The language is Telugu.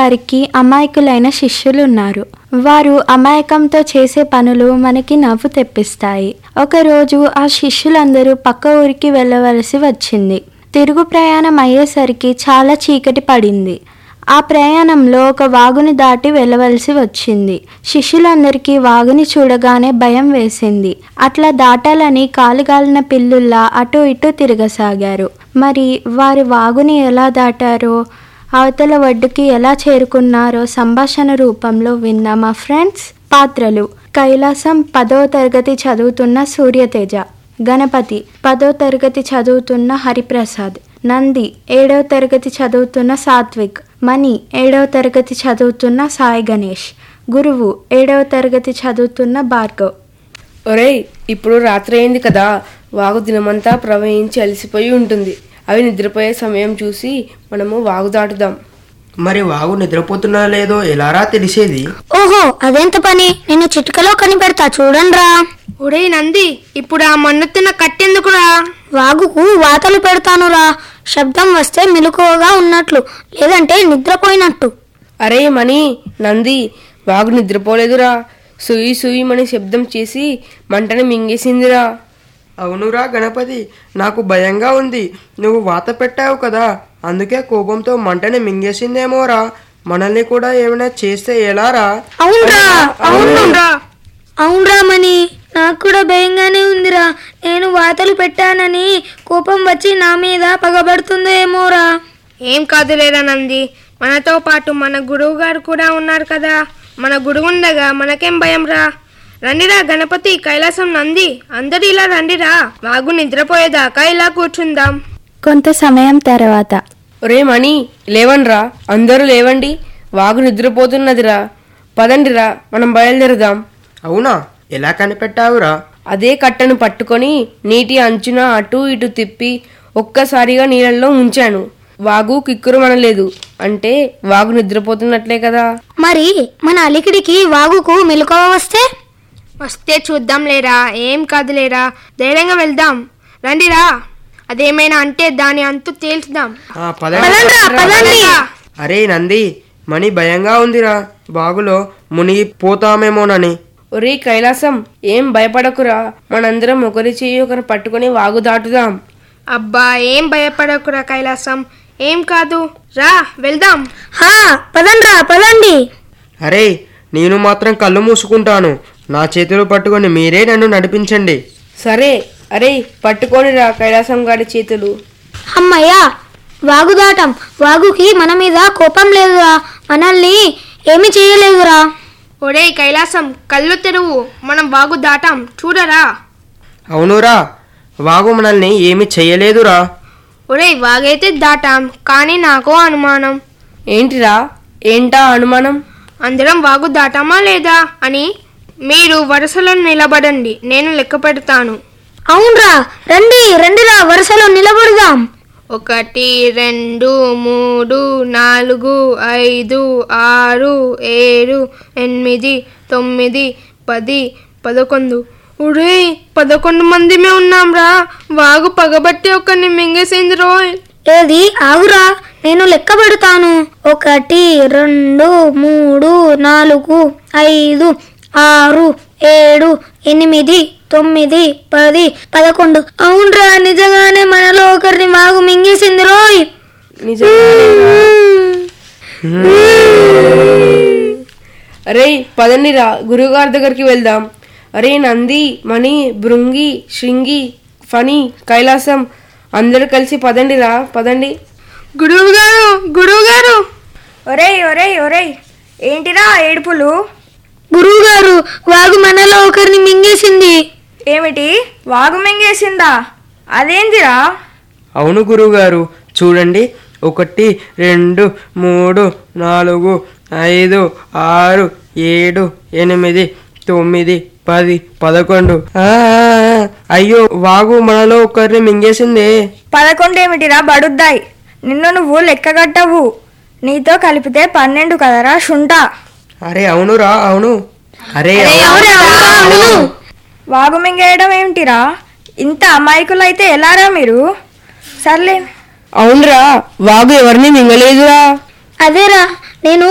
గారికి అమాయకులైన శిష్యులున్నారు. వారు అమాయకంతో చేసే పనులు మనకి నవ్వు తెప్పిస్తాయి. ఒకరోజు ఆ శిష్యులందరూ పక్క ఊరికి వెళ్ళవలసి వచ్చింది. తిరుగు ప్రయాణం అయ్యేసరికి చాలా చీకటి పడింది. ఆ ప్రయాణంలో ఒక వాగుని దాటి వెళ్ళవలసి వచ్చింది. శిష్యులందరికీ వాగుని చూడగానే భయం వేసింది. అట్లా దాటాలని కాలుగాలిన పిల్లుల్లా అటు ఇటు తిరగసాగారు. మరి వారి వాగుని ఎలా దాటారో, అవతల ఒడ్డుకి ఎలా చేరుకున్నారో సంభాషణ రూపంలో విందామా ఫ్రెండ్స్. పాత్రలు: కైలాసం 10వ తరగతి చదువుతున్న సూర్యతేజ, గణపతి 10వ తరగతి చదువుతున్న హరిప్రసాద్, నంది 7వ తరగతి చదువుతున్న సాత్విక్, మణి 7వ తరగతి చదువుతున్న సాయి గణేష్, గురువు 7వ తరగతి చదువుతున్న భార్గవ్. ఒరేయ్, ఇప్పుడు రాత్రి అయింది కదా, వాగు దినమంతా ప్రవహించి అలసిపోయి ఉంటుంది. అవి నిద్రపోయే సమయం చూసి మనము వాగు దాటుదాం. మరి వాగు నిద్రపోతున్నా లేదో ఎలారా తెలిసేది? ఓహో, అదెంత పని, నేను చిటికలో కనిపెడతా చూడండిరా. ఒరే నంది, ఇప్పుడు ఆ మన్నుతున్న కట్టెందుకురా? వాగుకు వాతలు పెడతానురా. శబ్దం వస్తే మెలకువగా ఉన్నట్లు, లేదంటే నిద్రపోయినట్టు. అరే మణి, నంది, వాగు నిద్రపోలేదురా. సుయి సుయి మని శబ్దం చేసి మంటని మింగేసిందిరా. అవునురా గణపతి, నాకు భయంగా ఉంది. నువ్వు వాత పెట్టావు కదా, అందుకే కోపంతో మంటని మింగేసిందేమోరా. మనల్ని కూడా ఏమైనా చేస్తే ఎలారా? అవునరా మని, నాకు కూడా భయంగానే ఉందిరా. నేను వాతలు పెట్టానని కోపం వచ్చి నా మీద పగబడుతుందో ఏమోరా. ఏం కాదులేరా నంది, మనతో పాటు మన గురువు గారు కూడా ఉన్నారు కదా. మన గురువు ఉండగా మనకేం భయం రా. రండిరా గణపతి, కైలాసం, నంది, అందరు ఇలా రండిరా. వాగు నిద్రపోయేదాకా ఇలా కూర్చుందాం. కొంత సమయం తర్వాత, ఒరే మణి, లేవండ్రా, అందరూ లేవండి, వాగు నిద్రపోతున్నదిరా. పదండిరా, మనం బయలుదేరదాం. అవునా, ఎలా కనిపెట్టావురా? అదే కట్టను పట్టుకొని నీటి అంచున అటు ఇటు తిప్పి ఒక్కసారిగా నీళ్ళల్లో ఉంచాను. వాగు కిక్కురుమనలేదు అంటే వాగు నిద్రపోతున్నట్లే కదా. మరి మన అలికిడికి వాగుకు మెలకువ వస్తే చూద్దాం లేరా. ఏం కాదులేరా, ధైర్యంగా వెళ్దాం. రండిరా, అదేమైనా అంటే దాని అంతు తేల్చుదాం. అరే నంది, మణి భయంగా ఉందిరా, బాగులో మునిగిపోతామేమోనని. ఒరే కైలాసం, ఏం భయపడకురా, మనందరం ఒకరి చేయి ఒకరు పట్టుకుని వాగు దాటుదాం. అబ్బా, ఏం భయపడకురా కైలాసం, ఏం కాదు, రా వెళ్దాం. పదండి. అరే, నేను మాత్రం కళ్ళు మూసుకుంటాను. నా చేతులు పట్టుకొని మీరే నన్ను నడిపించండి. సరే, అరే పట్టుకొని రా కైలాసం గారి చేతులు. అమ్మయ్యా, వాగు దాటం. వాగుకి మన మీద కోపం లేదురా, మనల్ని ఏమి చేయలేదురా. ఒరే కైలాసం, కళ్ళు తెరువు, మనం వాగు దాటాం, చూడరా. అవునురా, వాగు మనల్ని ఏమి చెయ్యలేదురా. ఒరే, వాగైతే దాటాం, కానీ నాకో అనుమానం. ఏంటా అనుమానం? అందరం వాగు దాటామా లేదా అని. మీరు వరుసలో నిలబడండి, నేను లెక్క పెడతాను. అవునరా, రండిరా, వరుసలో నిలబడదాం. 1 2 3 4 5 6 7 8 9 10 11. ఒరే, 11 మందిమే ఉన్నాంరా. వాగు పగబట్టి ఒకరిని మింగేసింది రోయ్. ఏది, ఆగురా, నేను లెక్క పెడతాను. 1 2 3 4 5 6 7 8 9 10 11. అవునరా, నిజంగానే మనలో ఒకరిని వాగు మింగేసింది రోయ్. అరే పదండిరా, గురువుగారి దగ్గరికి వెళ్దాం. అరే నంది, మణి, భృంగి, శృంగి, ఫణి, కైలాసం, అందరూ కలిసి పదండిరా, పదండి. గురువుగారు. ఒరేయ్, ఏంటిరా ఏడుపులు? గురువుగారు, వాగు మనలో ఒకరిని మింగేసింది. ఏమిటి, వాగు మింగేసిందా? అదేంటిరా? అవును గురువుగారు, చూడండి, 1 2 3 4 5 6 7 8 9 10 11. అయ్యో, వాగు మనలో ఒకరిని మింగేసింది. 11 ఏమిటిరా బడుద్దాయి, నిన్ను నువ్వు లెక్కగట్టవు. నీతో కలిపితే 12 కదరా శుంఠ. అరే అవునురా, అవును. అరే వాగు మింగేయడం ఏమిటిరా? ఇంత అమాయకులైతే ఎలారా మీరు? సర్లే. అవునరా, వాగు ఎవరిని మింగలేదురా. అదేరా, నేను